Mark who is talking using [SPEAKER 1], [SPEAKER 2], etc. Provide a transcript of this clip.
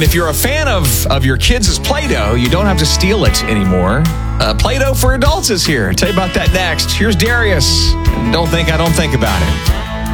[SPEAKER 1] And if you're a fan of your kids' Play-Doh, you don't have to steal it anymore. Play-Doh for Adults is here. I'll tell you about that next. Here's Darius. Don't think I don't think about it.